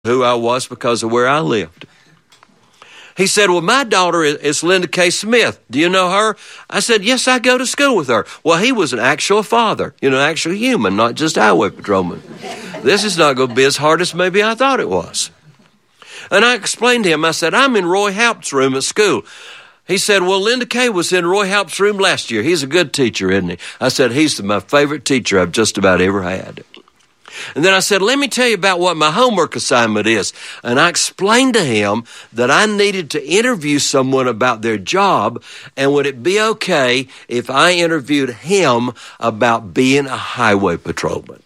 who I was because of where I lived. He said, well, my daughter is Linda K. Smith. Do you know her? I said, yes, I go to school with her. Well, he was an actual father, an actual human, not just highway patrolman. This is not going to be as hard as maybe I thought it was. And I explained to him, I said, I'm in Roy Haupt's room at school. He said, well, Linda Kay was in Roy Haupt's room last year. He's a good teacher, isn't he? I said, he's my favorite teacher I've just about ever had. And then I said, let me tell you about what my homework assignment is. And I explained to him that I needed to interview someone about their job, and would it be okay if I interviewed him about being a highway patrolman?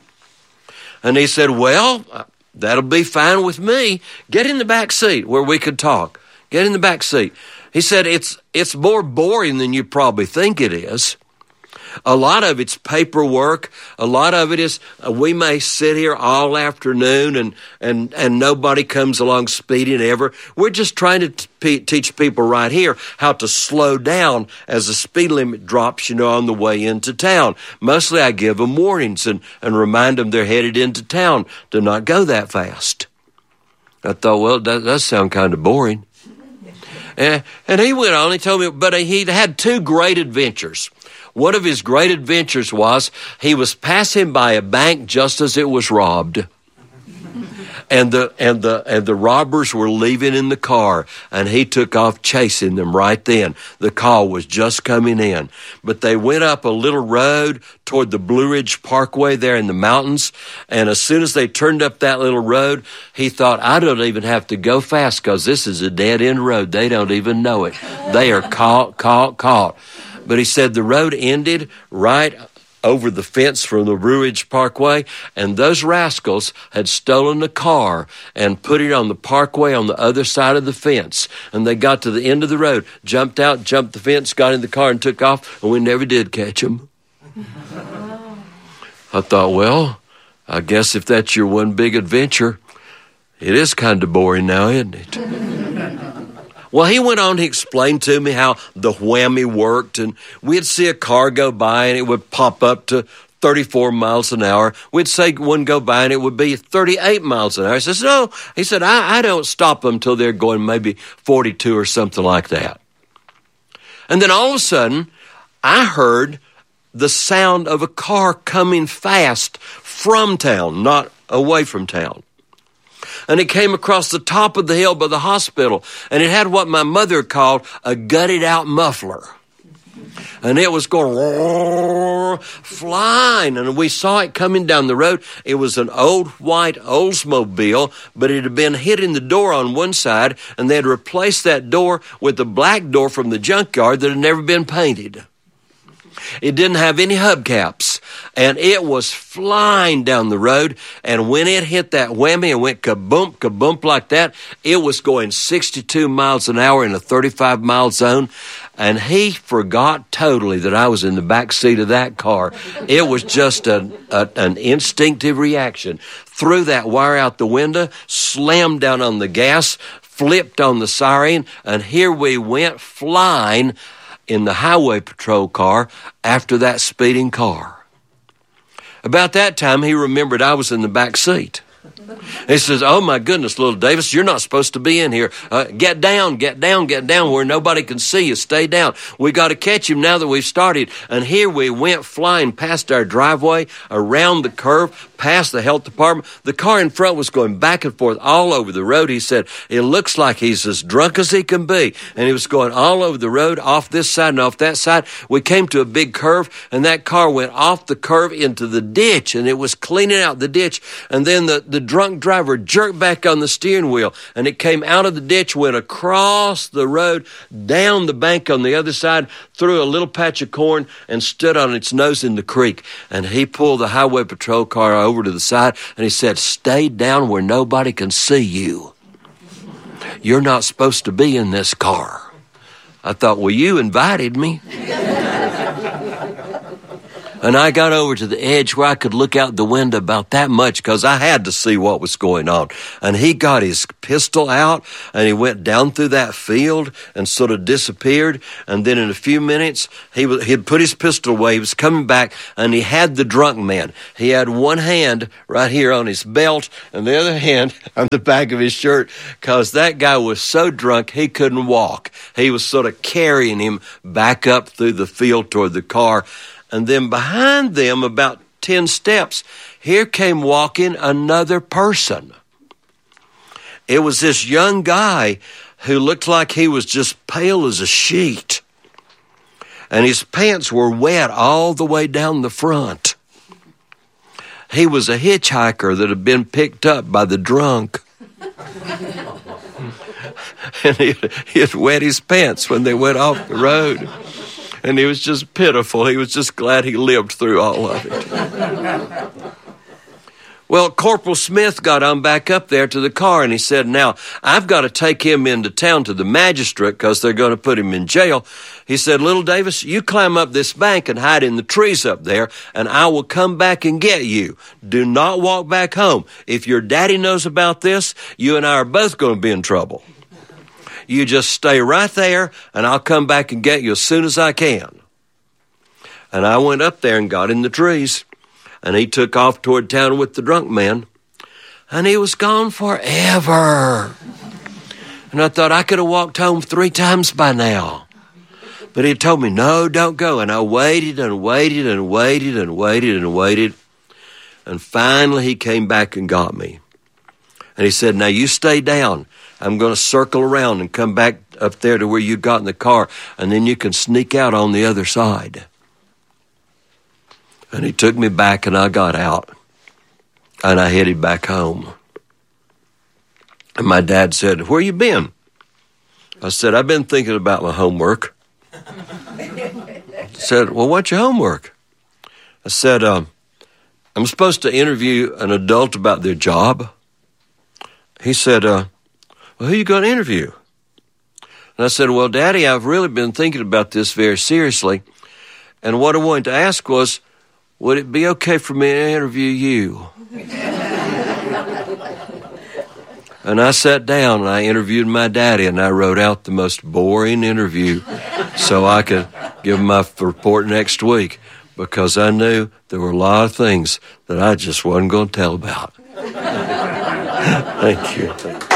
And he said, well, that'll be fine with me. Get in the back seat where we could talk. Get in the back seat. He said, it's more boring than you probably think it is. A lot of it's paperwork. A lot of it is we may sit here all afternoon and nobody comes along speeding ever. We're just trying to teach people right here how to slow down as the speed limit drops, on the way into town. Mostly I give them warnings and remind them they're headed into town to not go that fast. I thought, well, that does sound kind of boring. And he went on, he told me, but he had two great adventures. One of his great adventures was he was passing by a bank just as it was robbed. And the robbers were leaving in the car, and he took off chasing them right then. The call was just coming in. But they went up a little road toward the Blue Ridge Parkway there in the mountains, and as soon as they turned up that little road, he thought, I don't even have to go fast because this is a dead-end road. They don't even know it. They are caught. But he said the road ended right over the fence from the Blue Ridge Parkway, and those rascals had stolen a car and put it on the parkway on the other side of the fence. And they got to the end of the road, jumped out, jumped the fence, got in the car and took off, and we never did catch them. I thought, well, I guess if that's your one big adventure, it is kind of boring now, isn't it? Well, he went on to explain to me how the whammy worked, and we'd see a car go by and it would pop up to 34 miles an hour. We'd say one go by and it would be 38 miles an hour. He says, no. He said, I don't stop them until they're going maybe 42 or something like that. And then all of a sudden, I heard the sound of a car coming fast from town, not away from town. And it came across the top of the hill by the hospital, and it had what my mother called a gutted-out muffler. And it was going roar, flying, and we saw it coming down the road. It was an old white Oldsmobile, but it had been hitting the door on one side, and they had replaced that door with a black door from the junkyard that had never been painted. It didn't have any hubcaps, and it was flying down the road, and when it hit that whammy and went kaboom, kaboom like that, it was going 62 miles an hour in a 35-mile zone, and he forgot totally that I was in the back seat of that car. It was just an instinctive reaction. Threw that wire out the window, slammed down on the gas, flipped on the siren, and here we went flying in the highway patrol car after that speeding car. About that time, he remembered I was in the back seat. He says, oh, my goodness, little Davis, you're not supposed to be in here. Get down where nobody can see you. Stay down. We got to catch him now that we've started. And here we went flying past our driveway, around the curve, past the health department. The car in front was going back and forth all over the road. He said, it looks like he's as drunk as he can be. And he was going all over the road, off this side and off that side. We came to a big curve, and that car went off the curve into the ditch, and it was cleaning out the ditch. And then the drunk driver jerked back on the steering wheel, and it came out of the ditch, went across the road, down the bank on the other side, through a little patch of corn, and stood on its nose in the creek. And he pulled the highway patrol car over to the side, and he said, stay down where nobody can see you. You're not supposed to be in this car. I thought, well, you invited me. And I got over to the edge where I could look out the window about that much because I had to see what was going on. And he got his pistol out and he went down through that field and sort of disappeared. And then in a few minutes, he'd put his pistol away. He was coming back and he had the drunk man. He had one hand right here on his belt and the other hand on the back of his shirt because that guy was so drunk he couldn't walk. He was sort of carrying him back up through the field toward the car. And then behind them, about 10 steps, here came walking another person. It was this young guy who looked like he was just pale as a sheet. And his pants were wet all the way down the front. He was a hitchhiker that had been picked up by the drunk. And he had wet his pants when they went off the road. And he was just pitiful. He was just glad he lived through all of it. Well, Corporal Smith got on back up there to the car, and he said, now, I've got to take him into town to the magistrate because they're going to put him in jail. He said, Little Davis, you climb up this bank and hide in the trees up there, and I will come back and get you. Do not walk back home. If your daddy knows about this, you and I are both going to be in trouble. You just stay right there, and I'll come back and get you as soon as I can. And I went up there and got in the trees, and he took off toward town with the drunk man, and he was gone forever. And I thought I could have walked home 3 times by now. But he told me, no, don't go. And I waited and waited and waited and waited and waited. And finally he came back and got me. And he said, now you stay down. I'm going to circle around and come back up there to where you got in the car, and then you can sneak out on the other side. And he took me back, and I got out, and I headed back home. And my dad said, where you been? I said, I've been thinking about my homework. He said, well, what's your homework? I said, I'm supposed to interview an adult about their job. He said, well, who are you going to interview? And I said, well, Daddy, I've really been thinking about this very seriously. And what I wanted to ask was, would it be okay for me to interview you? And I sat down and I interviewed my daddy, and I wrote out the most boring interview so I could give him my report next week, because I knew there were a lot of things that I just wasn't going to tell about. Thank you.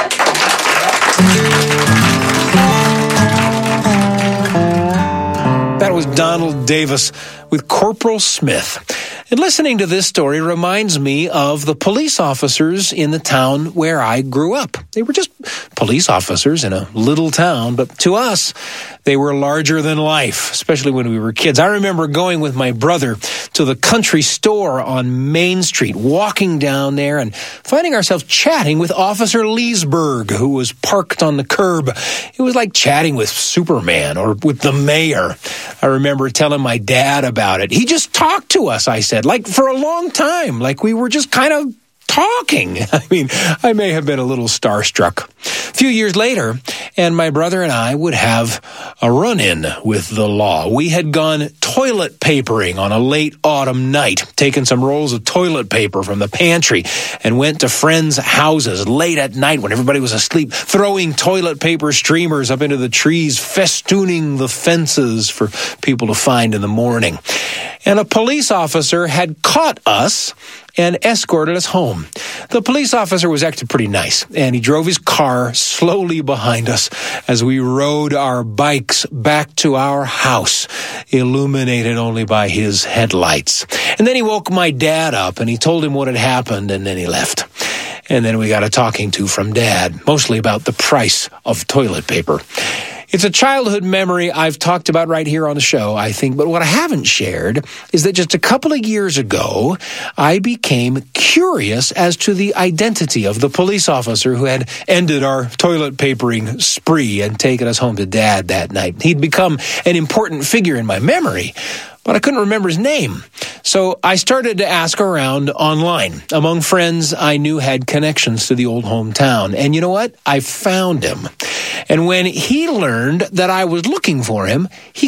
That was Donald Davis with Corporal Smith. And listening to this story reminds me of the police officers in the town where I grew up. They were just police officers in a little town, but to us, they were larger than life, especially when we were kids. I remember going with my brother to the country store on Main Street, walking down there and finding ourselves chatting with Officer Leesburg, who was parked on the curb. It was like chatting with Superman or with the mayor. I remember telling my dad about it. He just talked to us, I said, like for a long time, like we were just kind of talking. I mean, I may have been a little starstruck. A few years later, and my brother and I would have a run-in with the law. We had gone toilet papering on a late autumn night, taken some rolls of toilet paper from the pantry and went to friends' houses late at night when everybody was asleep, throwing toilet paper streamers up into the trees, festooning the fences for people to find in the morning. And a police officer had caught us and escorted us home. The police officer was acting pretty nice, and he drove his car slowly behind us as we rode our bikes back to our house, illuminated only by his headlights. And then he woke my dad up, and he told him what had happened, and then he left. And then we got a talking to from Dad, mostly about the price of toilet paper. It's a childhood memory I've talked about right here on the show, I think, but what I haven't shared is that just a couple of years ago, I became curious as to the identity of the police officer who had ended our toilet papering spree and taken us home to Dad that night. He'd become an important figure in my memory, but I couldn't remember his name. So I started to ask around online among friends I knew had connections to the old hometown. And you know what? I found him. And when he learned that I was looking for him, he called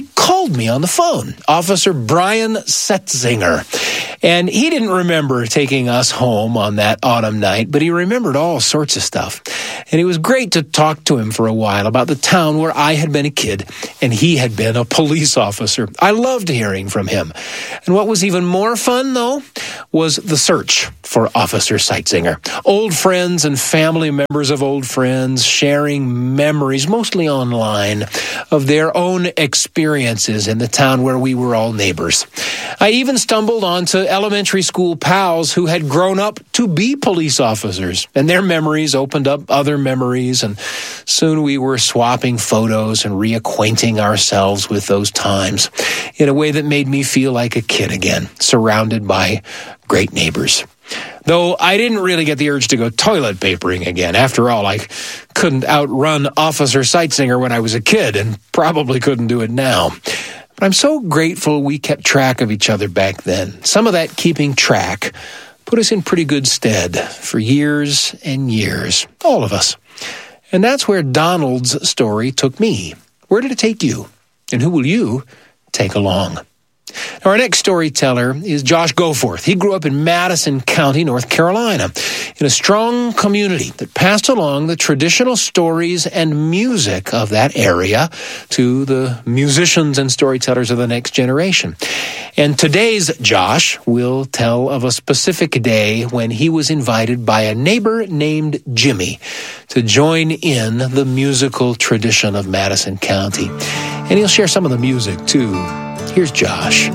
called me on the phone, Officer Brian Setzinger. And he didn't remember taking us home on that autumn night, but he remembered all sorts of stuff. And it was great to talk to him for a while about the town where I had been a kid and he had been a police officer. I loved hearing from him. And what was even more fun, though, was the search for Officer Setzinger. Old friends and family members of old friends sharing memories, mostly online, of their own experiences in the town where we were all neighbors. I even stumbled onto elementary school pals who had grown up to be police officers, and their memories opened up other memories, and soon we were swapping photos and reacquainting ourselves with those times in a way that made me feel like a kid again, surrounded by great neighbors. Though I didn't really get the urge to go toilet papering again. After all, I couldn't outrun Officer Setzinger when I was a kid, and probably couldn't do it now. But I'm so grateful we kept track of each other back then. Some of that keeping track put us in pretty good stead for years and years, all of us. And that's where Donald's story took me. Where did it take you? And who will you take along? Now, our next storyteller is Josh Goforth. He grew up in Madison County, North Carolina, in a strong community that passed along the traditional stories and music of that area to the musicians and storytellers of the next generation. And today's Josh will tell of a specific day when he was invited by a neighbor named Jimmy to join in the musical tradition of Madison County. And he'll share some of the music, too. Here's Josh.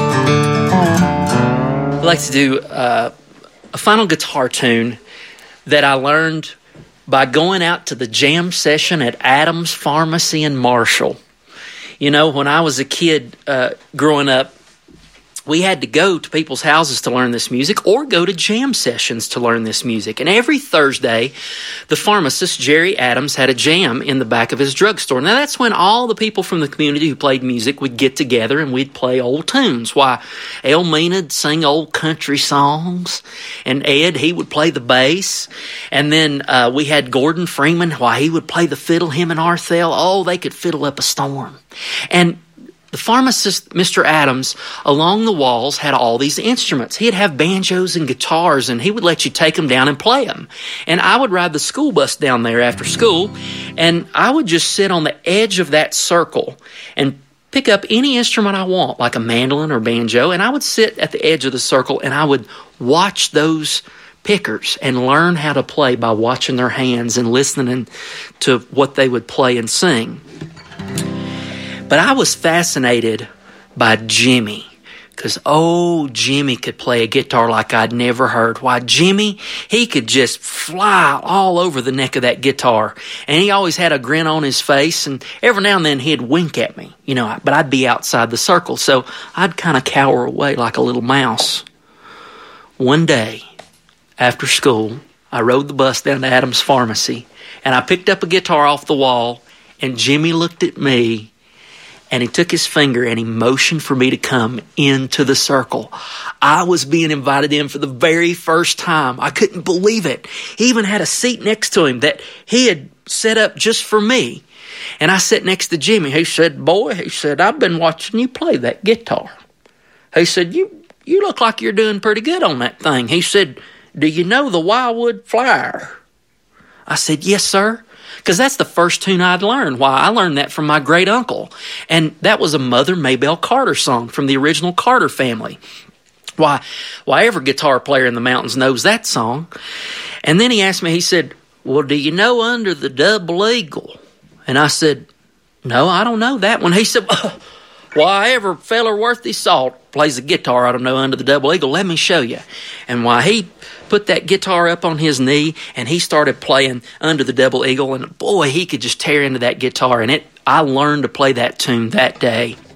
I'd like to do a final guitar tune that I learned by going out to the jam session at Adams Pharmacy in Marshall. You know, when I was a kid growing up, we had to go to people's houses to learn this music or go to jam sessions to learn this music. And every Thursday, the pharmacist, Jerry Adams, had a jam in the back of his drugstore. Now, that's when all the people from the community who played music would get together and we'd play old tunes. Why, Elmina'd sing old country songs, and Ed, he would play the bass. And then we had Gordon Freeman, why, he would play the fiddle, him and Arthel. Oh, they could fiddle up a storm. And the pharmacist, Mr. Adams, along the walls had all these instruments. He'd have banjos and guitars, and he would let you take them down and play them. And I would ride the school bus down there after school, and I would just sit on the edge of that circle and pick up any instrument I want, like a mandolin or banjo, and I would sit at the edge of the circle, and I would watch those pickers and learn how to play by watching their hands and listening to what they would play and sing. But I was fascinated by Jimmy, because, Jimmy could play a guitar like I'd never heard. Why, Jimmy, he could just fly all over the neck of that guitar. And he always had a grin on his face, and every now and then he'd wink at me, but I'd be outside the circle, so I'd kind of cower away like a little mouse. One day, after school, I rode the bus down to Adams Pharmacy, and I picked up a guitar off the wall, and Jimmy looked at me, and he took his finger and he motioned for me to come into the circle. I was being invited in for the very first time. I couldn't believe it. He even had a seat next to him that he had set up just for me. And I sat next to Jimmy. He said, "Boy," he said, "I've been watching you play that guitar." He said, you look like you're doing pretty good on that thing." He said, "Do you know the Wildwood Flyer?" I said, "Yes, sir." Because that's the first tune I'd learned. Why, I learned that from my great uncle. And that was a Mother Maybelle Carter song from the original Carter family. Why, every guitar player in the mountains knows that song. And then he asked me, he said, "Well, do you know Under the Double Eagle?" And I said, "No, I don't know that one." He said, "Why, every feller worth his salt plays a guitar I don't know Under the Double Eagle. Let me show you." And he put that guitar up on his knee, and he started playing Under the Double Eagle, and boy, he could just tear into that guitar. And I learned to play that tune that day.